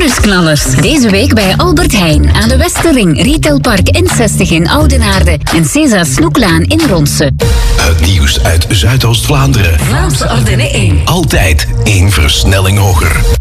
bonusknallers. Deze week bij Albert Heijn aan de Westerring, Retailpark N60 in Oudenaarde en César Snoeklaan in Ronse. Het nieuws uit Zuidoost-Vlaanderen. Vlaamse Ardennen 1. Altijd 1 versnelling hoger.